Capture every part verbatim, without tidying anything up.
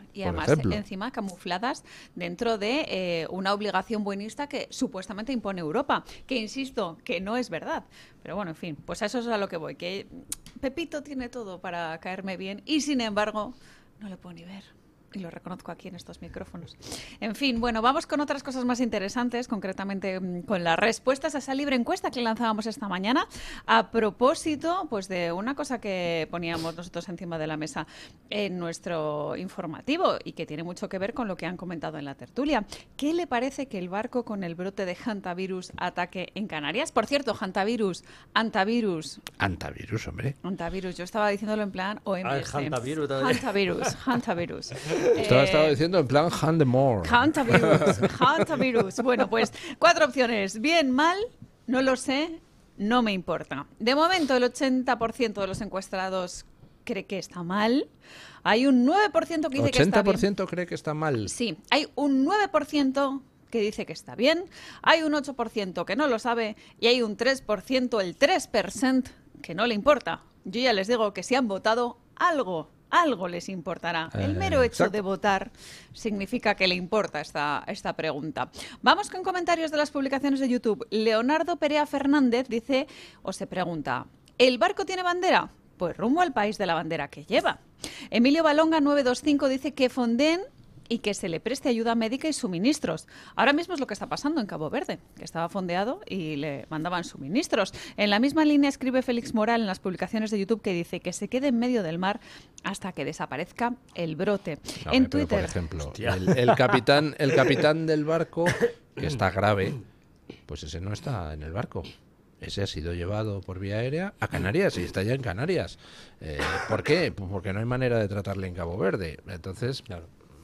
Y por además, ejemplo. encima, camufladas dentro de eh, una obligación buenista que supuestamente impone Europa. Que insisto, que no es verdad. Pero bueno, en fin, pues a eso es a lo que voy. Que Pepito tiene todo para caerme bien y, sin embargo, no lo puedo ni ver. Y lo reconozco aquí en estos micrófonos. En fin, bueno, vamos con otras cosas más interesantes, concretamente mmm, con las respuestas a esa libre encuesta que lanzábamos esta mañana, a propósito pues de una cosa que poníamos nosotros encima de la mesa en nuestro informativo y que tiene mucho que ver con lo que han comentado en la tertulia. ¿Qué le parece que el barco con el brote de hantavirus ataque en Canarias? Por cierto, hantavirus, antavirus. Antavirus, hombre. Antavirus, yo estaba diciéndolo en plan O M S. Ah, hantavirus también. Hantavirus, hantavirus. Estaba, Eh, estaba diciendo en plan Handemore. Hantavirus, hantavirus. Bueno, pues cuatro opciones. Bien, mal, no lo sé, no me importa. De momento, el ochenta por ciento de los encuestados cree que está mal. Hay un nueve por ciento que dice que está ochenta por ciento bien. cree que está mal. Sí, hay un nueve por ciento que dice que está bien, hay un ocho por ciento que no lo sabe y hay un tres por ciento, el tres por ciento, que no le importa. Yo ya les digo que si han votado, algo algo les importará. El mero Eh, hecho exacto. de votar significa que le importa esta, esta pregunta. Vamos con comentarios de las publicaciones de YouTube. Leonardo Perea Fernández dice, o se pregunta, ¿el barco tiene bandera? Pues rumbo al país de la bandera que lleva. Emilio Balonga nueve dos cinco dice que fonden y que se le preste ayuda médica y suministros. Ahora mismo es lo que está pasando en Cabo Verde, que estaba fondeado y le mandaban suministros. En la misma línea escribe Félix Moral en las publicaciones de YouTube que dice que se quede en medio del mar hasta que desaparezca el brote. No, en pero, Twitter, por ejemplo, Hostia. el, el capitán, el capitán del barco, que está grave, pues ese no está en el barco. Ese ha sido llevado por vía aérea a Canarias y está ya en Canarias. Eh, ¿Por qué? Pues porque no hay manera de tratarle en Cabo Verde. Entonces, Claro.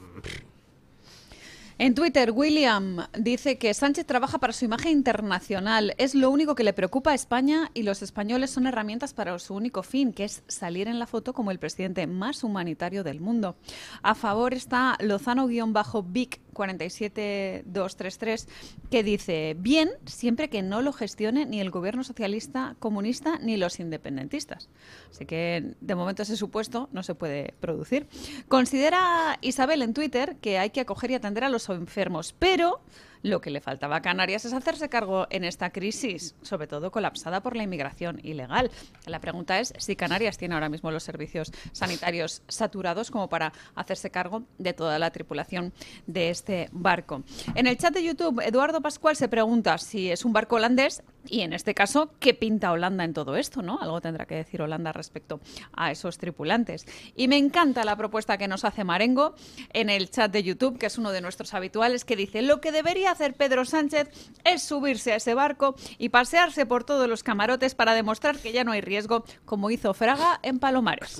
En Twitter, William dice que Sánchez trabaja para su imagen internacional. Es lo único que le preocupa a España y los españoles son herramientas para su único fin, que es salir en la foto como el presidente más humanitario del mundo. A favor está Lozano-Vic cuatro siete dos tres tres, que dice, bien, siempre que no lo gestione ni el gobierno socialista comunista ni los independentistas. Así que, de momento, ese supuesto no se puede producir. Considera Isabel en Twitter que hay que acoger y atender a los enfermos, pero lo que le faltaba a Canarias es hacerse cargo en esta crisis, sobre todo colapsada por la inmigración ilegal. La pregunta es si Canarias tiene ahora mismo los servicios sanitarios saturados como para hacerse cargo de toda la tripulación de este barco. En el chat de YouTube, Eduardo Pascual se pregunta si es un barco holandés y, en este caso, ¿qué pinta Holanda en todo esto, ¿no? Algo tendrá que decir Holanda respecto a esos tripulantes. Y me encanta la propuesta que nos hace Marengo en el chat de YouTube, que es uno de nuestros habituales, que dice, lo que debería hacer Pedro Sánchez es subirse a ese barco y pasearse por todos los camarotes para demostrar que ya no hay riesgo, como hizo Fraga en Palomares.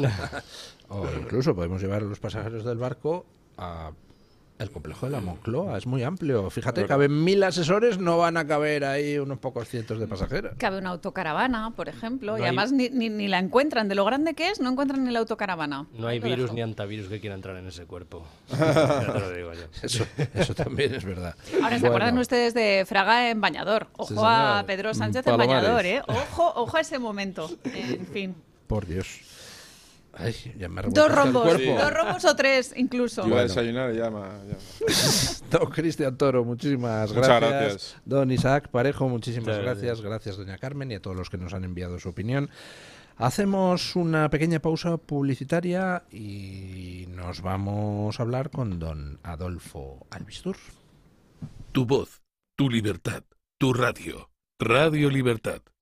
o incluso podemos llevar a los pasajeros del barco a el complejo de la Moncloa. Es muy amplio. Fíjate, caben mil asesores, no van a caber ahí unos pocos cientos de pasajeros. Cabe una autocaravana, por ejemplo, No y hay- además ni, ni, ni la encuentran. De lo grande que es, no encuentran ni la autocaravana. No hay Ahí lo virus dejo. ni antavirus que quiera entrar en ese cuerpo. Ya te lo digo yo. Eso, eso también es verdad. Ahora, ¿se Bueno, acuerdan ustedes de Fraga en bañador? Ojo Sí, a señor. Pedro Mm, Sánchez en Palomares. bañador, ¿eh? Ojo, ojo a ese momento. En fin. Por Dios. Ay, ya me ha Dos revuelto el rombos, cuerpo. dos rombos o tres, incluso. Yo iba a Bueno. desayunar y ya me... ya me- Don Cristian Toro, muchísimas Muchas gracias. gracias. Don Isaac Parejo, muchísimas Muchas gracias. gracias. Gracias, doña Carmen, y a todos los que nos han enviado su opinión. Hacemos una pequeña pausa publicitaria y nos vamos a hablar con don Adolfo Albistur. Tu voz, tu libertad, tu radio. Radio Libertad.